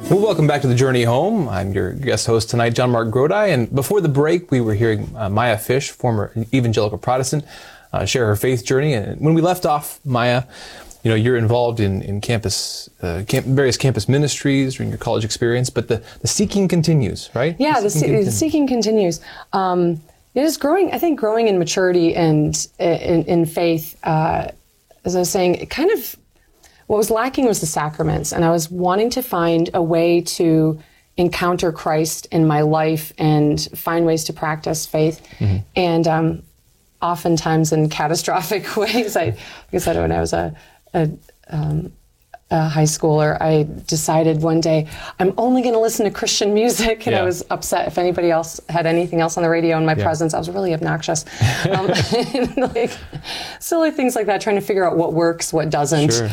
Well, welcome back to The Journey Home. I'm your guest host tonight, John Mark Grodi, and before the break, we were hearing Maya Fish, former evangelical Protestant, share her faith journey. And when we left off, Maya, you're involved in campus, various campus ministries during your college experience, but the seeking continues, right? Yeah, the seeking continues. It is growing. I think growing in maturity and in faith. As I was saying, what was lacking was the sacraments, and I was wanting to find a way to encounter Christ in my life and find ways to practice faith. Mm-hmm. And oftentimes in catastrophic ways. I said when I was a high schooler, I decided one day I'm only going to listen to Christian music, and I was upset if anybody else had anything else on the radio in my presence. I was really obnoxious. Silly things like that, trying to figure out what works, what doesn't. Sure.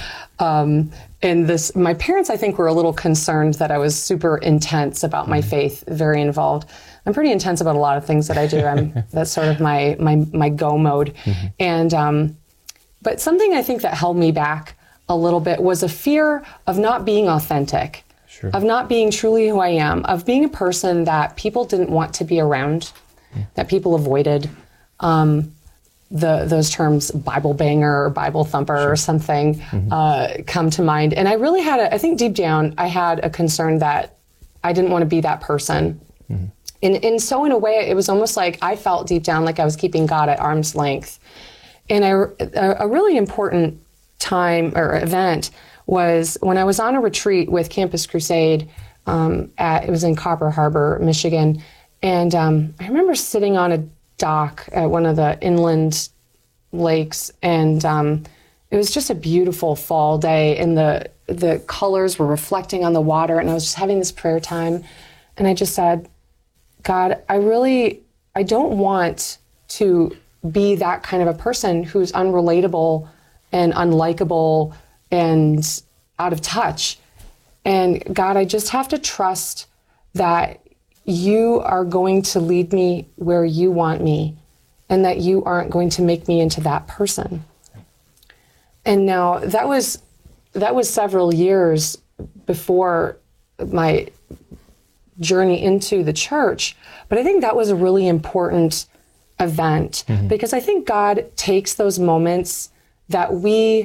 My parents, I think, were a little concerned that I was super intense about my faith, very involved. I'm pretty intense about a lot of things that I do. That's sort of my go mode. Mm-hmm. And but something I think that held me back a little bit was a fear of not being authentic, of not being truly who I am, of being a person that people didn't want to be around, that people avoided. Those terms, Bible banger or Bible thumper or something, come to mind. And I really I think deep down, I had a concern that I didn't want to be that person. Mm-hmm. And so in a way, it was almost like I felt deep down like I was keeping God at arm's length. And a really important time or event was when I was on a retreat with Campus Crusade. It was in Copper Harbor, Michigan. And I remember sitting on a dock at one of the inland lakes, and it was just a beautiful fall day, and the colors were reflecting on the water, and I was just having this prayer time, and I just said, God, I don't want to be that kind of a person who's unrelatable and unlikable and out of touch. And God, I just have to trust that you are going to lead me where you want me, and that you aren't going to make me into that person. And now that was several years before my journey into the church, but I think that was a really important event, because I think God takes those moments that we,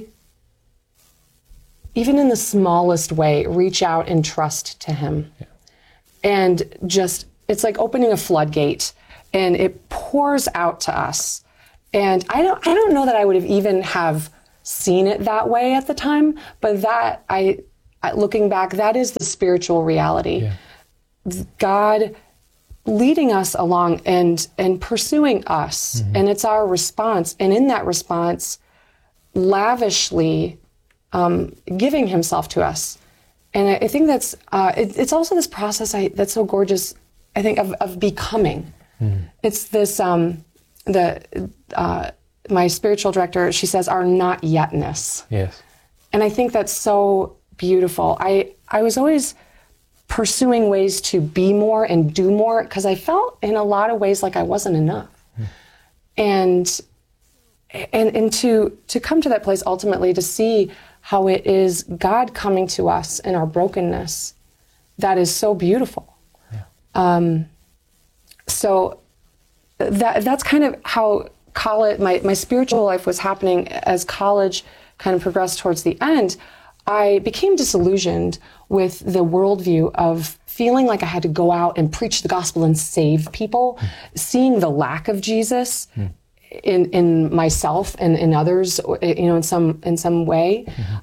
even in the smallest way, reach out and trust to him. Yeah. And it's like opening a floodgate, and it pours out to us. And I don't know that I would have even have seen it that way at the time, but looking back, that is the spiritual reality. Yeah. God leading us along and pursuing us, and it's our response. And in that response, lavishly giving himself to us. And I think that's it's also this process that's so gorgeous, I think, of becoming. It's this my spiritual director, she says, our not yetness. Yes. And I think that's so beautiful. I was always pursuing ways to be more and do more, because I felt in a lot of ways like I wasn't enough. And to come to that place ultimately, to see how it is God coming to us in our brokenness, that is so beautiful. Yeah. So that's kind of how college, my spiritual life was happening as college kind of progressed towards the end. I became disillusioned with the worldview of feeling like I had to go out and preach the gospel and save people, seeing the lack of Jesus in myself and in others, in some way.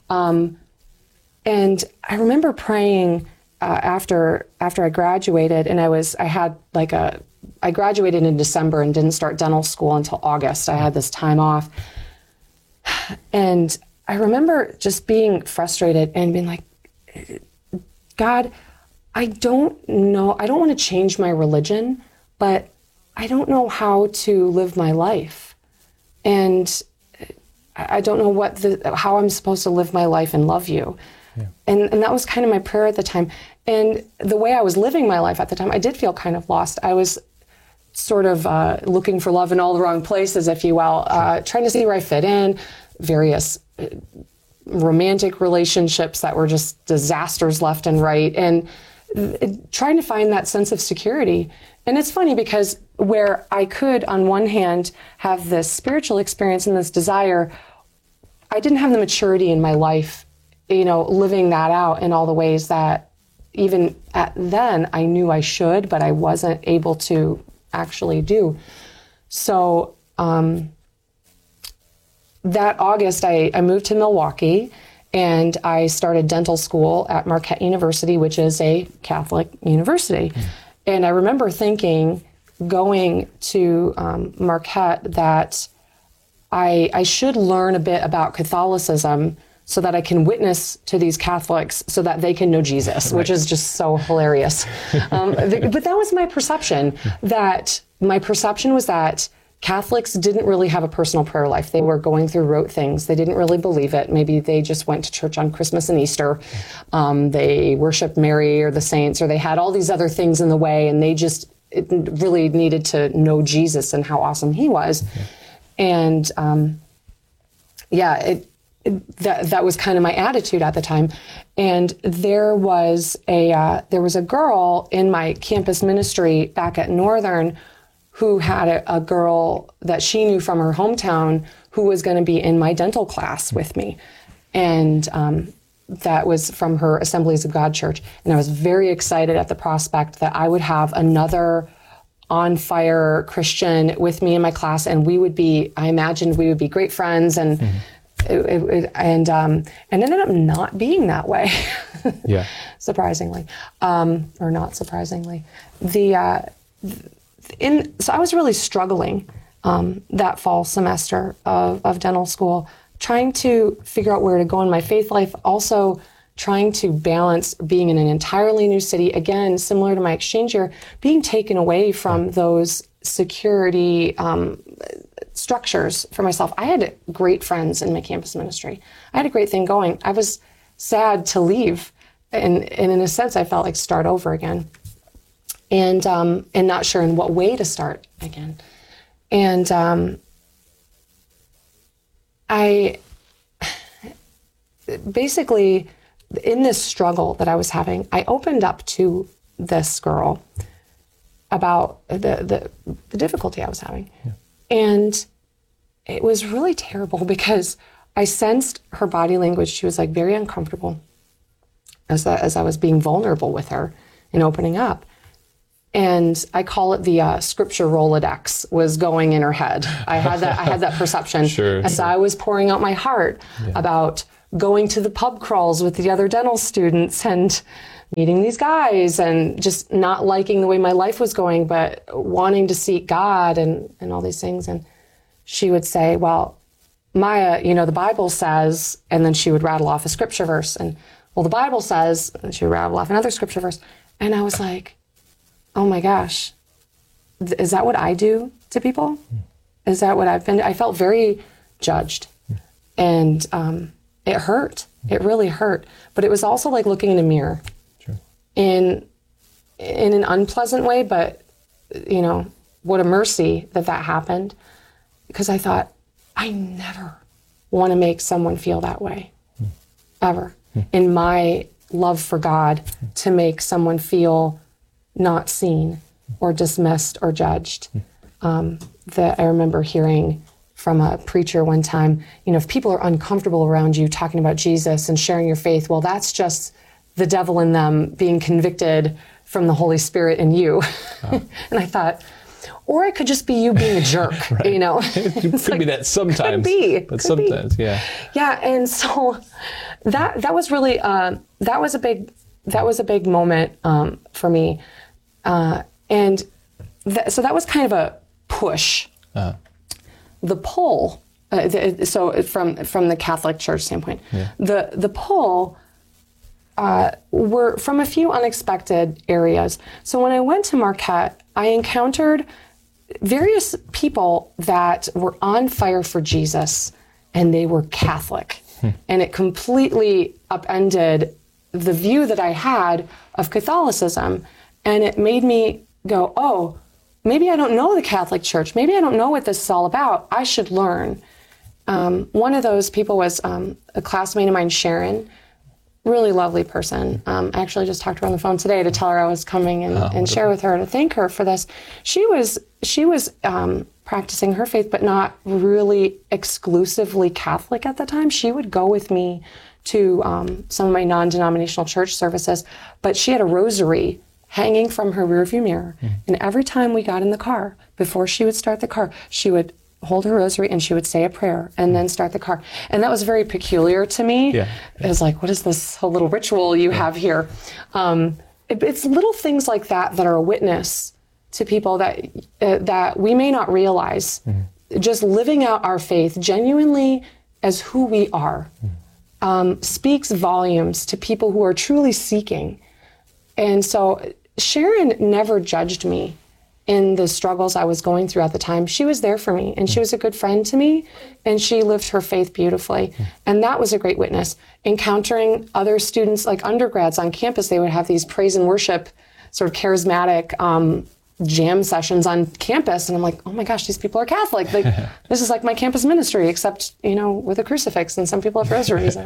And I remember praying after I graduated, and I graduated in December and didn't start dental school until August. I had this time off. And I remember just being frustrated and being like, God, I don't know. I don't want to change my religion, but I don't know how to live my life. And I don't know how I'm supposed to live my life and love you. Yeah. And that was kind of my prayer at the time. And the way I was living my life at the time, I did feel kind of lost. I was sort of looking for love in all the wrong places, if you will, trying to see where I fit in, various romantic relationships that were just disasters left and right, and trying to find that sense of security. And it's funny because where I could, on one hand, have this spiritual experience and this desire, I didn't have the maturity in my life, living that out in all the ways that even at then I knew I should, but I wasn't able to actually do. So that August, I moved to Milwaukee, and I started dental school at Marquette University, which is a Catholic university. And I remember thinking, going to Marquette, that I should learn a bit about Catholicism so that I can witness to these Catholics so that they can know Jesus, which is just so hilarious. But that was my perception, my perception was that Catholics didn't really have a personal prayer life. They were going through rote things. They didn't really believe it. Maybe they just went to church on Christmas and Easter. They worshiped Mary or the saints, or they had all these other things in the way, and they just really needed to know Jesus and how awesome he was. And that was kind of my attitude at the time. And there was a girl in my campus ministry back at Northern who had a girl that she knew from her hometown who was going to be in my dental class with me. And that was from her Assemblies of God church. And I was very excited at the prospect that I would have another on fire Christian with me in my class, and I imagined we would be great friends, and it ended up not being that way. Yeah. Surprisingly, or not surprisingly. So I was really struggling that fall semester of dental school, trying to figure out where to go in my faith life, also trying to balance being in an entirely new city, again, similar to my exchange year, being taken away from those security structures for myself. I had great friends in my campus ministry. I had a great thing going. I was sad to leave, and in a sense, I felt like start over again. And not sure in what way to start again. And I basically, in this struggle that I was having, I opened up to this girl about the difficulty I was having. Yeah. And it was really terrible because I sensed her body language. She was like very uncomfortable as I was being vulnerable with her and opening up. And I call it the scripture Rolodex was going in her head. I had that perception as I was pouring out my heart about going to the pub crawls with the other dental students and meeting these guys and just not liking the way my life was going, but wanting to seek God and all these things. And she would say, well, Maya, the Bible says, and then she would rattle off a scripture verse. And, well, the Bible says, and she would rattle off another scripture verse. And I was like, oh my gosh, is that what I do to people? Is that what I've been? I felt very judged, and it hurt. It really hurt. But it was also like looking in a mirror, in an unpleasant way. But what a mercy that happened, because I thought, I never want to make someone feel that way, ever. In my love for God, to make someone feel not seen or dismissed or judged. That I remember hearing from a preacher one time, if people are uncomfortable around you talking about Jesus and sharing your faith, well, that's just the devil in them being convicted from the Holy Spirit in you. And I thought, or it could just be you being a jerk, It could be that sometimes. But sometimes, yeah. Yeah, and so that was really, that was a big moment for me. So that was kind of a push. The pull, so from the Catholic Church standpoint, the pull were from a few unexpected areas. So when I went to Marquette, I encountered various people that were on fire for Jesus, and they were Catholic. And it completely upended the view that I had of Catholicism. And it made me go, oh, maybe I don't know the Catholic Church. Maybe I don't know what this is all about. I should learn. one of those people was a classmate of mine, Sharon. Really lovely person. I actually just talked to her on the phone today to tell her I was coming and share with her to thank her for this. She was practicing her faith, but not really exclusively Catholic at the time. She would go with me to some of my non-denominational church services, but she had a rosary hanging from her rearview mirror. And every time we got in the car, before she would start the car, she would hold her rosary and she would say a prayer and then start the car. And that was very peculiar to me. Yeah. It was like, what is this whole little ritual you have here? It's little things like that that are a witness to people that we may not realize. Just living out our faith genuinely as who we are speaks volumes to people who are truly seeking. And so Sharon never judged me in the struggles I was going through at the time. She was there for me, and she was a good friend to me, and she lived her faith beautifully. And that was a great witness. Encountering other students, like undergrads on campus, they would have these praise and worship, sort of charismatic jam sessions on campus, and I'm like, oh my gosh, these people are Catholic. Like, this is like my campus ministry, except, with a crucifix, and some people have rosaries.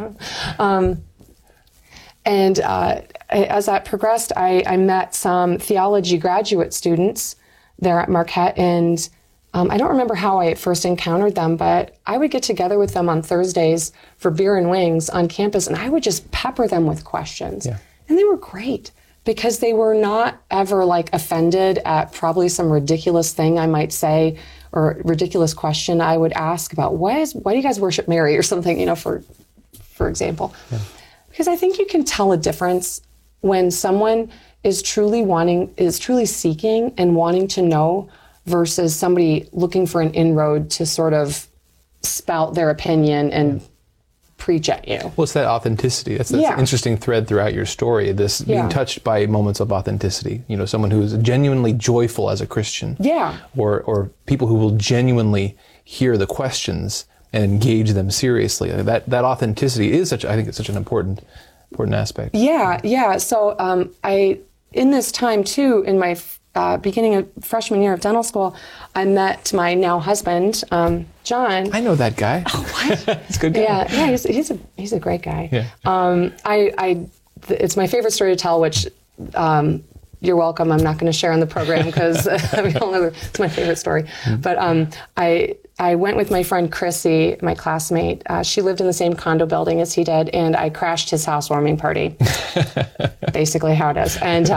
As that progressed, I met some theology graduate students there at Marquette, and I don't remember how I first encountered them, but I would get together with them on Thursdays for beer and wings on campus, and I would just pepper them with questions. Yeah. And they were great because they were not ever offended at probably some ridiculous thing I might say or ridiculous question I would ask about why do you guys worship Mary or something, for example. Yeah. Because I think you can tell a difference when someone is truly seeking and wanting to know versus somebody looking for an inroad to sort of spout their opinion and preach at you. Well, it's that authenticity. That's an interesting thread throughout your story, this being touched by moments of authenticity. Someone who is genuinely joyful as a Christian. Yeah. Or people who will genuinely hear the questions and engage them seriously. That authenticity is I think it's such an important aspect. Yeah. So in this time too, in my beginning of freshman year of dental school, I met my now husband, John. I know that guy. Oh, what? He's a good guy. Yeah, he's a great guy. Yeah. It's my favorite story to tell, which you're welcome. I'm not going to share on the program because it's my favorite story. But I went with my friend Chrissy, my classmate. She lived in the same condo building as he did, and I crashed his housewarming party. Basically how it is. And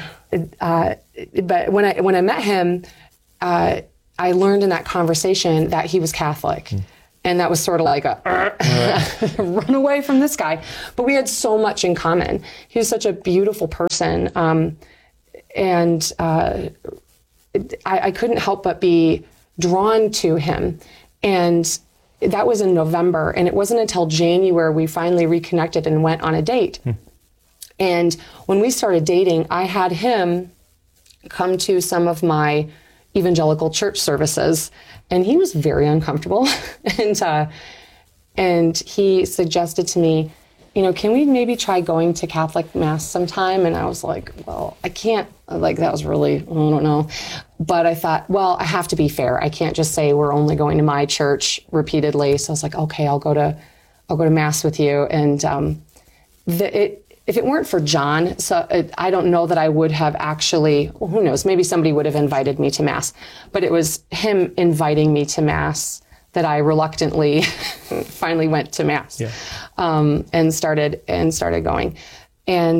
but when I met him, I learned in that conversation that he was Catholic. And that was sort of like run away from this guy. But we had so much in common. He was such a beautiful person. And I couldn't help but be drawn to him. And that was in November. And it wasn't until January we finally reconnected and went on a date. And when we started dating, I had him come to some of my evangelical church services, and he was very uncomfortable. And he suggested to me, can we maybe try going to Catholic Mass sometime? And I was like, well, I can't. That was really, I don't know. But I thought, well, I have to be fair. I can't just say we're only going to my church repeatedly. So I was like, okay, I'll go to Mass with you. And if it weren't for John, I don't know that I would have actually, well, who knows, maybe somebody would have invited me to Mass. But it was him inviting me to Mass that I reluctantly finally went to Mass. Yeah. And started going. And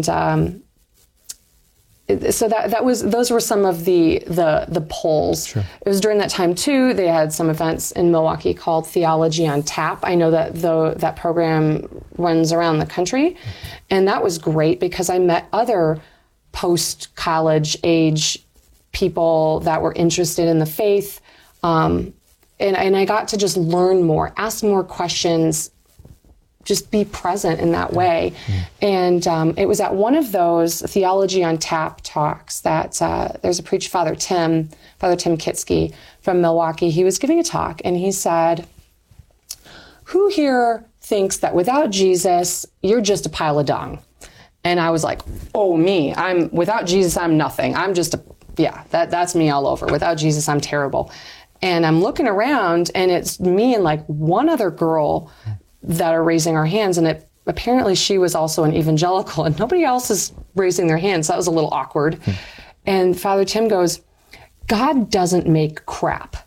so those were some of the polls. Sure. It was during that time too. They had some events in Milwaukee called Theology on Tap. I know that that program runs around the country, and that was great because I met other post-college age people that were interested in the faith, and I got to just learn more, ask more questions, just be present in that way. And it was at one of those Theology on Tap talks that there's a preacher, Father Tim Kitsky from Milwaukee. He was giving a talk, and he said, who here thinks that without Jesus, you're just a pile of dung? And I was like, oh, me. Without Jesus, I'm nothing. I'm just that's me all over. Without Jesus, I'm terrible. And I'm looking around, and it's me and like one other girl that are raising our hands. And apparently she was also an evangelical, and nobody else is raising their hands. So that was a little awkward. And Father Tim goes, God doesn't make crap.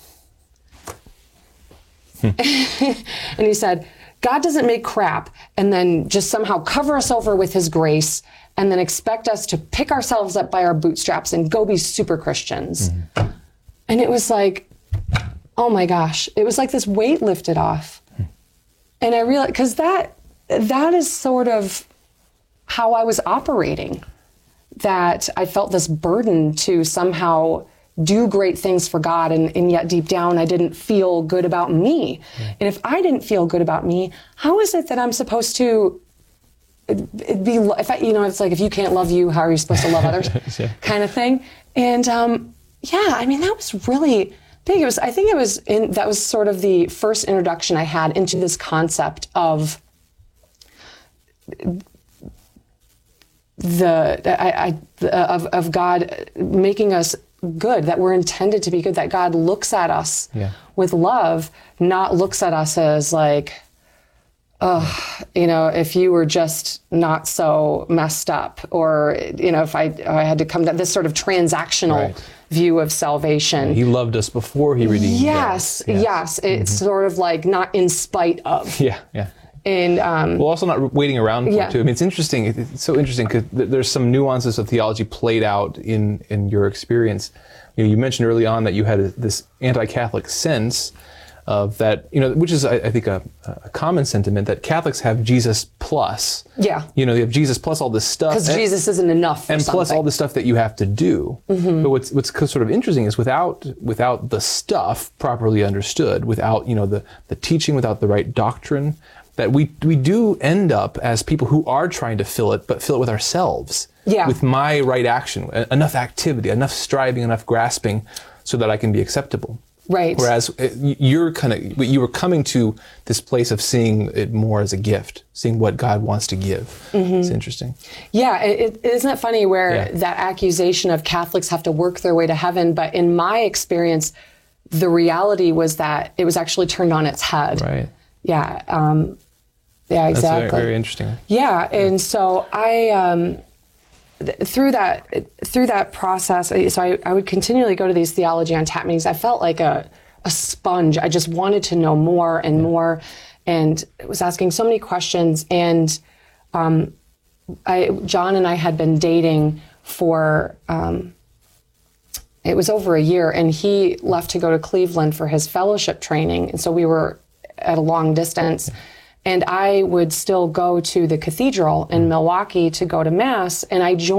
And he said, God doesn't make crap and then just somehow cover us over with his grace and then expect us to pick ourselves up by our bootstraps and go be super Christians. And it was like, oh my gosh, it was like this weight lifted off. And I realized, because that is sort of how I was operating, that I felt this burden to somehow do great things for God, and yet deep down I didn't feel good about me. And if I didn't feel good about me, how is it that I'm supposed to it's like, if you can't love you, how are you supposed to love others? Kind of thing. And I mean, that was really big. That was sort of the first introduction I had into this concept of of God making us good, that we're intended to be good, that God looks at us with love, not looks at us as like, if you were just not so messed up, or, if I had to come to this sort of transactional view of salvation. He loved us before he redeemed us. Yes. It's sort of like not in spite of. And also not waiting around for it too. I mean, it's interesting. It's so interesting because there's some nuances of theology played out in your experience. You mentioned early on that you had this anti-Catholic sense of that, which is, I think, a common sentiment, that Catholics have Jesus plus. Yeah. They have Jesus plus all this stuff. Because Jesus isn't enough for and something. Plus all the stuff that you have to do. But what's sort of interesting is without the stuff properly understood, without, the teaching, without the right doctrine, that we do end up as people who are trying to fill it, but fill it with ourselves. With my right action, enough activity, enough striving, enough grasping, so that I can be acceptable. Right. Whereas you were coming to this place of seeing it more as a gift, seeing what God wants to give. It's interesting. Yeah, isn't it funny where that accusation of Catholics have to work their way to heaven, but in my experience, the reality was that it was actually turned on its head. Right. Yeah. Exactly. That's very, very interesting. Yeah, and so I, through that process, so I would continually go to these Theology on Tap meetings. I felt like a sponge. I just wanted to know more and more, and was asking so many questions. And John and I had been dating for it was over a year, and he left to go to Cleveland for his fellowship training, and so we were at a long distance. And I would still go to the cathedral in Milwaukee to go to Mass, and I joined